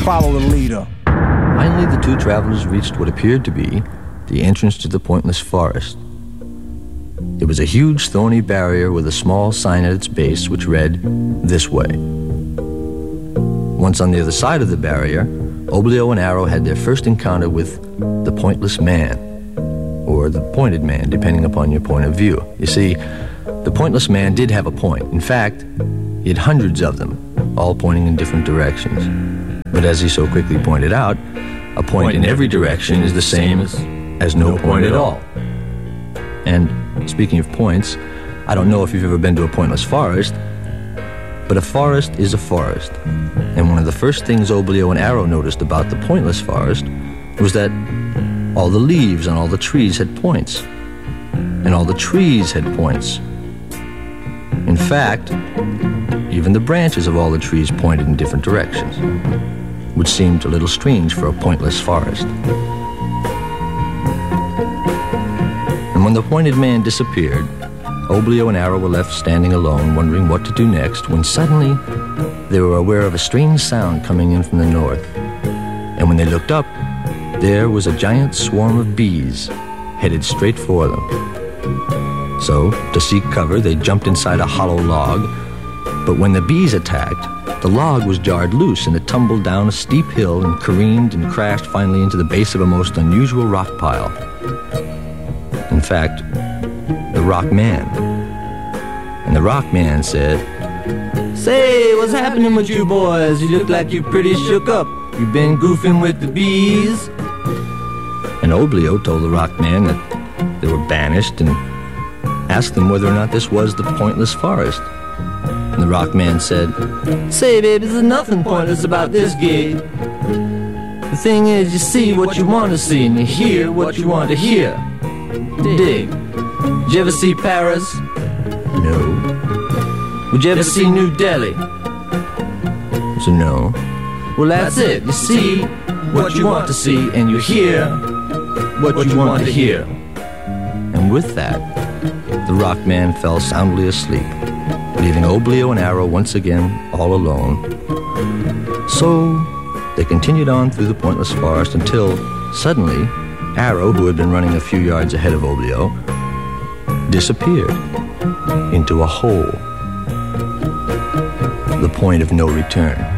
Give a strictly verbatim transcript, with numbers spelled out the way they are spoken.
follow the leader. Finally, the two travelers reached what appeared to be the entrance to the pointless forest. It was a huge thorny barrier with a small sign at its base which read, "This way." Once on the other side of the barrier, Oblio and Arrow had their first encounter with the pointless man, or the pointed man, depending upon your point of view. You see, the pointless man did have a point. In fact, he had hundreds of them, all pointing in different directions. But as he so quickly pointed out, a point, point in every direction is the same as, as no, no point at all. And speaking of points, I don't know if you've ever been to a pointless forest, but a forest is a forest. And one of the first things Oblio and Arrow noticed about the pointless forest was that all the leaves on all the trees had points, and all the trees had points. In fact, even the branches of all the trees pointed in different directions, which seemed a little strange for a pointless forest. And when the pointed man disappeared, Oblio and Arrow were left standing alone, wondering what to do next, when suddenly they were aware of a strange sound coming in from the north. And when they looked up, there was a giant swarm of bees headed straight for them. So, to seek cover, they jumped inside a hollow log, but when the bees attacked, the log was jarred loose and it tumbled down a steep hill and careened and crashed finally into the base of a most unusual rock pile. In fact, the Rock Man. And the Rock Man said, "Say, what's happening with you boys? You look like you're pretty shook up. You been goofing with the bees?" And Oblio told the Rock Man that they were banished and asked them whether or not this was the pointless forest. And the Rock Man said, "Say, baby, there's nothing pointless about this gig. The thing is, you see what you want to see and you hear what you want to hear. Dig. Did you ever see Paris? No. Would you ever see New Delhi? So no. Well, that's it. You see what you want to see and you hear what you want to hear." And with that, the Rock Man fell soundly asleep, leaving Oblio and Arrow once again all alone. So they continued on through the pointless forest until, suddenly, Arrow, who had been running a few yards ahead of Oblio, disappeared into a hole. The point of no return.